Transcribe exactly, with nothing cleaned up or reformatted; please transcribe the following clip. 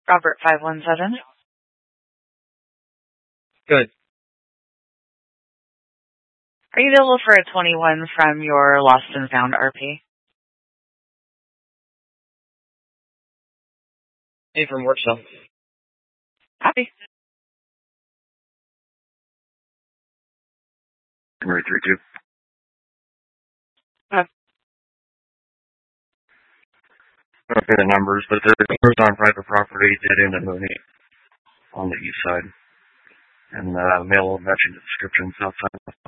Robert five one seven. Good. Are you available for a twenty-one from your lost and found R P? Hey, from work cell. Happy. January three two. Okay. Okay, the numbers, but there's on private property, dead end of Mooney on the east side. And uh, mail will match the descriptions outside.